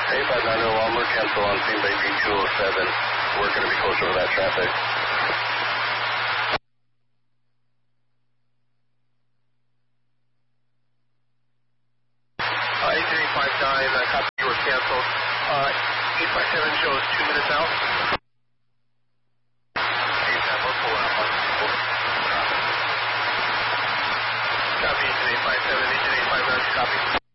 8590, we're cancel on scene by B207. We're going to be close over that traffic. Copy, you were canceled. 857 shows 2 minutes out. 87, we're pulling up on copy, 857, 859, copy.